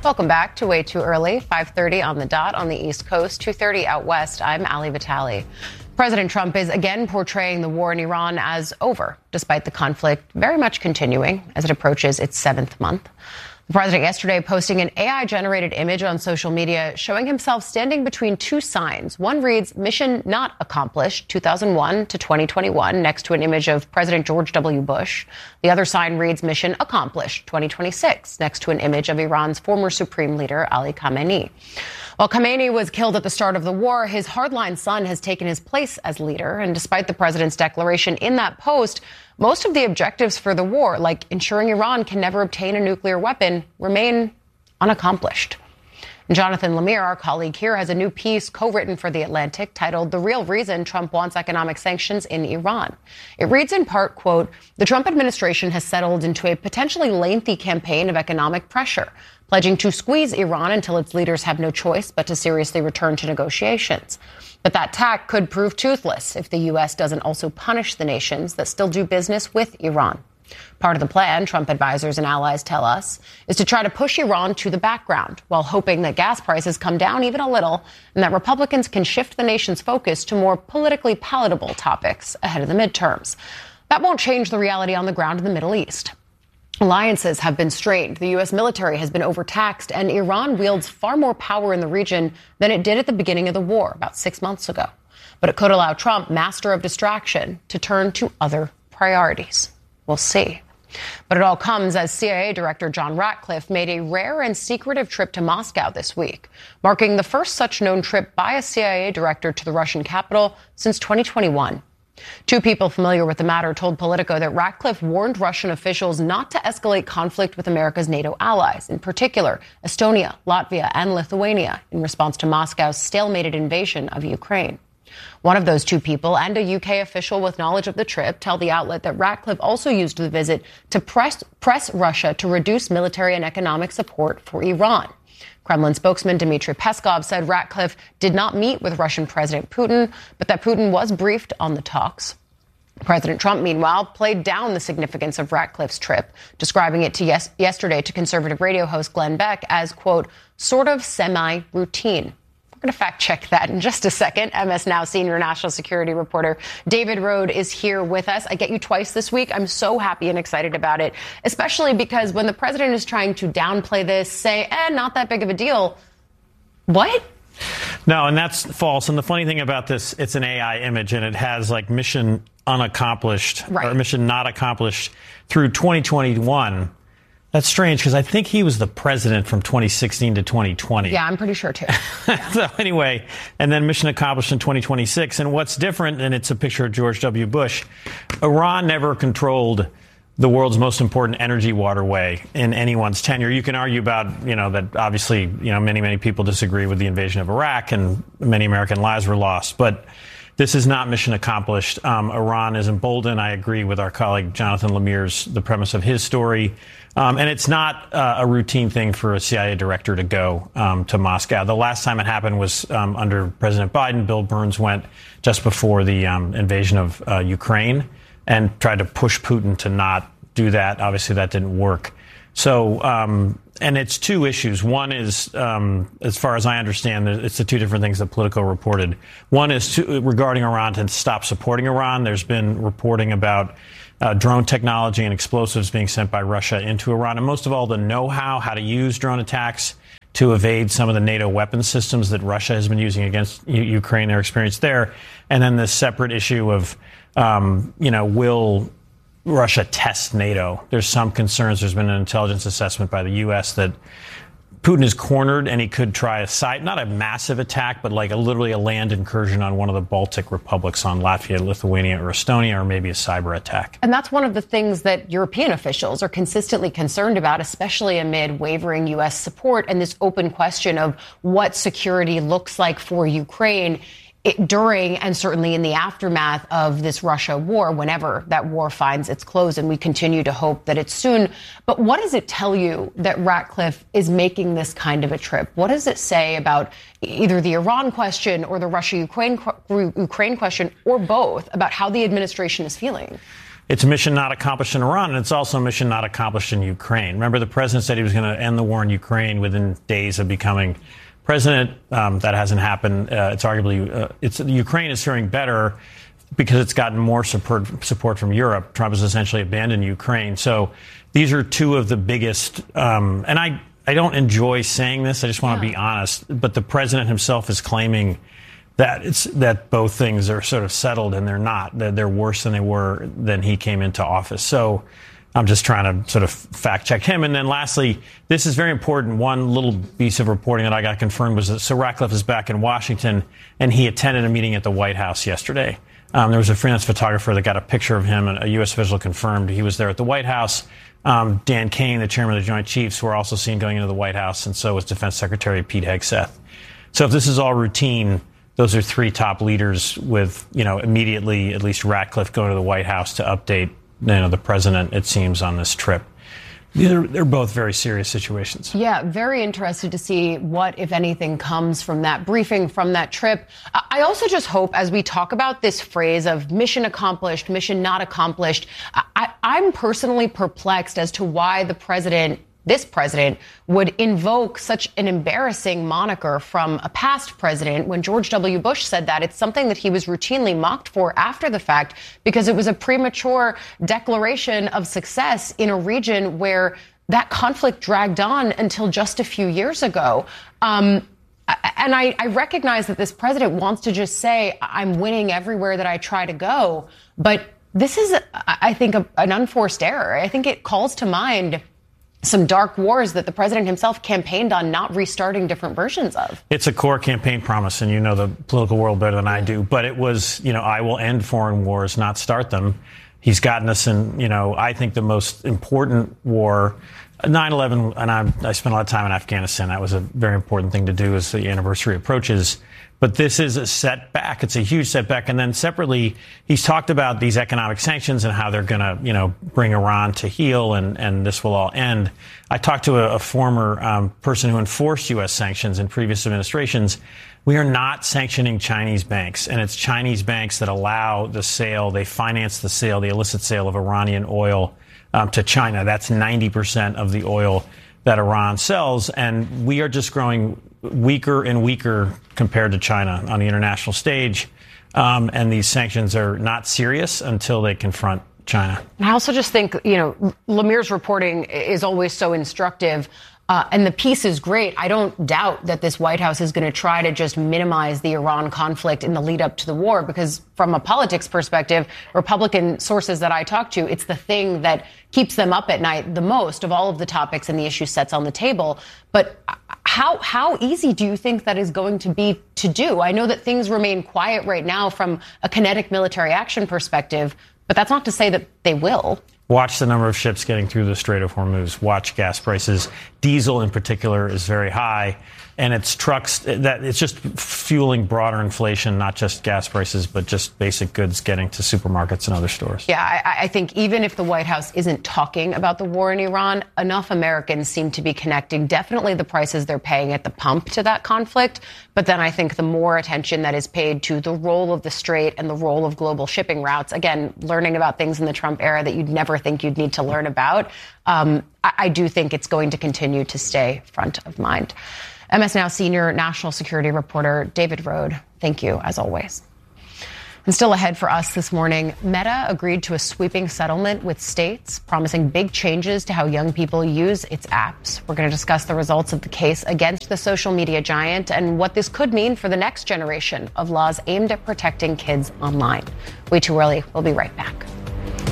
Welcome back to Way Too Early, 5:30 on the dot on the East Coast, 2:30 out west. I'm Ali Vitale. President Trump is again portraying the war in Iran as over, despite the conflict very much continuing as it approaches its 7th month. The president yesterday posting an AI-generated image on social media showing himself standing between two signs. One reads, "Mission Not Accomplished, 2001 to 2021," next to an image of President George W. Bush. The other sign reads, "Mission Accomplished, 2026," next to an image of Iran's former supreme leader, Ali Khamenei. While Khamenei was killed at the start of the war, his hardline son has taken his place as leader. And despite the president's declaration in that post, most of the objectives for the war, like ensuring Iran can never obtain a nuclear weapon, remain unaccomplished. And Jonathan Lemire, our colleague here, has a new piece co-written for The Atlantic titled "The Real Reason Trump Wants Economic Sanctions in Iran." It reads in part, quote, "The Trump administration has settled into a potentially lengthy campaign of economic pressure, pledging to squeeze Iran until its leaders have no choice but to seriously return to negotiations. But that tack could prove toothless if the U.S. doesn't also punish the nations that still do business with Iran. Part of the plan, Trump advisors and allies tell us, is to try to push Iran to the background while hoping that gas prices come down even a little and that Republicans can shift the nation's focus to more politically palatable topics ahead of the midterms. That won't change the reality on the ground in the Middle East. Alliances have been strained, the U.S. military has been overtaxed, and Iran wields far more power in the region than it did at the beginning of the war about 6 months ago. But it could allow Trump, master of distraction, to turn to other priorities. We'll see. But it all comes as CIA Director John Ratcliffe made a rare and secretive trip to Moscow this week, marking the first such known trip by a CIA director to the Russian capital since 2021. Two people familiar with the matter told Politico that Ratcliffe warned Russian officials not to escalate conflict with America's NATO allies, in particular Estonia, Latvia, and Lithuania, in response to Moscow's stalemated invasion of Ukraine. One of those two people and a UK official with knowledge of the trip tell the outlet that Ratcliffe also used the visit to press Russia to reduce military and economic support for Iran. Kremlin spokesman Dmitry Peskov said Ratcliffe did not meet with Russian President Putin, but that Putin was briefed on the talks. President Trump, meanwhile, played down the significance of Ratcliffe's trip, describing it to yesterday to conservative radio host Glenn Beck as, quote, sort of semi-routine. We're going to fact check that in just a second. MS Now senior national security reporter David Rode is here with us. I get you twice this week. I'm so happy and excited about it, especially because when the president is trying to downplay this, say, not that big of a deal. What? No, and that's false. And the funny thing about this, it's an AI image and it has like mission unaccomplished or mission not accomplished through 2021. That's strange because I think he was the president from 2016 to 2020. Yeah, I'm pretty sure, too. Yeah. So anyway, and then mission accomplished in 2026. And what's different, and it's a picture of George W. Bush, Iran never controlled the world's most important energy waterway in anyone's tenure. You can argue about, that obviously, many people disagree with the invasion of Iraq and many American lives were lost. But this is not mission accomplished. Iran is emboldened. I agree with our colleague Jonathan Lemire's, the premise of his story. And it's not a routine thing for a CIA director to go to Moscow. The last time it happened was under President Biden. Bill Burns went just before the invasion of Ukraine and tried to push Putin to not do that. Obviously, that didn't work. So, and it's two issues. One is, as far as I understand, it's the two different things that Politico reported. One is regarding Iran to stop supporting Iran. There's been reporting about drone technology and explosives being sent by Russia into Iran. And most of all, the know-how, how to use drone attacks to evade some of the NATO weapons systems that Russia has been using against Ukraine, their experience there. And then the separate issue of, will Russia test NATO? There's some concerns. There's been an intelligence assessment by the U.S. that Putin is cornered and he could try not a massive attack, but like literally a land incursion on one of the Baltic republics, on Latvia, Lithuania, or Estonia, or maybe a cyber attack. And that's one of the things that European officials are consistently concerned about, especially amid wavering U.S. support and this open question of what security looks like for Ukraine during and certainly in the aftermath of this Russia war, whenever that war finds its close, and we continue to hope that it's soon. But what does it tell you that Ratcliffe is making this kind of a trip? What does it say about either the Iran question or the Russia-Ukraine question, or both, about how the administration is feeling? It's a mission not accomplished in Iran, and it's also a mission not accomplished in Ukraine. Remember, the president said he was going to end the war in Ukraine within days of becoming president. That hasn't happened. It's arguably Ukraine is faring better because it's gotten more support from Europe. Trump has essentially abandoned Ukraine. So these are two of the biggest, and I don't enjoy saying this. I just want to be honest. But the president himself is claiming that both things are sort of settled, and they're not. They're worse than they were when he came into office. So I'm just trying to sort of fact check him. And then lastly, this is very important. One little piece of reporting that I got confirmed was that Sir Ratcliffe is back in Washington, and he attended a meeting at the White House yesterday. There was a freelance photographer that got a picture of him, and a U.S. official confirmed he was there at the White House. Dan Kane, the chairman of the Joint Chiefs, were also seen going into the White House, and so was Defense Secretary Pete Hegseth. So if this is all routine, those are three top leaders with, immediately at least Ratcliffe going to the White House to update, the president, it seems, on this trip. They're both very serious situations. Yeah, very interested to see what, if anything, comes from that briefing, from that trip. I also just hope, as we talk about this phrase of mission accomplished, mission not accomplished, I'm personally perplexed as to why this president would invoke such an embarrassing moniker from a past president. When George W. Bush said that, it's something that he was routinely mocked for after the fact because it was a premature declaration of success in a region where that conflict dragged on until just a few years ago. And I recognize that this president wants to just say, I'm winning everywhere that I try to go. But this is, I think, an unforced error. I think it calls to mind some dark wars that the president himself campaigned on not restarting different versions of. It's a core campaign promise, and you know the political world better than I do. But it was, I will end foreign wars, not start them. He's gotten us in, I think the most important war, 9/11, and I spent a lot of time in Afghanistan. That was a very important thing to do as the anniversary approaches. But this is a setback. It's a huge setback. And then separately, he's talked about these economic sanctions and how they're going to, bring Iran to heel and this will all end. I talked to a former person who enforced U.S. sanctions in previous administrations. We are not sanctioning Chinese banks, and it's Chinese banks that allow the sale. They finance the sale, the illicit sale of Iranian oil to China. That's 90% of the oil that Iran sells, and we are just growing weaker and weaker compared to China on the international stage. And these sanctions are not serious until they confront China. I also just think, Lamir's reporting is always so instructive. And the piece is great. I don't doubt that this White House is going to try to just minimize the Iran conflict in the lead up to the war, because from a politics perspective, Republican sources that I talk to, it's the thing that keeps them up at night the most of all of the topics and the issue sets on the table. But how easy do you think that is going to be to do? I know that things remain quiet right now from a kinetic military action perspective, but that's not to say that they will. Watch the number of ships getting through the Strait of Hormuz. Watch gas prices. Diesel in particular is very high. And it's trucks that it's just fueling broader inflation, not just gas prices, but just basic goods getting to supermarkets and other stores. Yeah, I think even if the White House isn't talking about the war in Iran, enough Americans seem to be connecting definitely the prices they're paying at the pump to that conflict. But then I think the more attention that is paid to the role of the Strait and the role of global shipping routes, again, learning about things in the Trump era that you'd never think you'd need to learn about, I do think it's going to continue to stay front of mind. MS Now senior national security reporter David Rohde, thank you, as always. And still ahead for us this morning, Meta agreed to a sweeping settlement with states, promising big changes to how young people use its apps. We're going to discuss the results of the case against the social media giant and what this could mean for the next generation of laws aimed at protecting kids online. Way too early. We'll be right back.